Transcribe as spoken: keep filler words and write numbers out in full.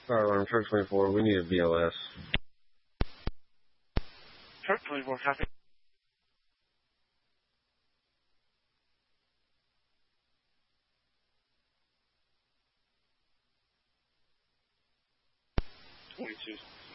Fire alarm, Truck twenty-four, we need a B L S. Truck twenty-four, copy. twenty-two.